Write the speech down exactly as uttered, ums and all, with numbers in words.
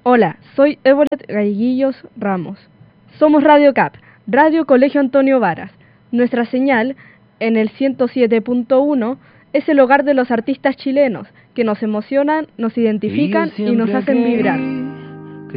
Hola, soy Ébolet Galleguillos Ramos. Somos Radio C A P, Radio Colegio Antonio Varas. Nuestra señal, en el ciento siete punto uno, es el hogar de los artistas chilenos, que nos emocionan, nos identifican y nos hacen vibrar.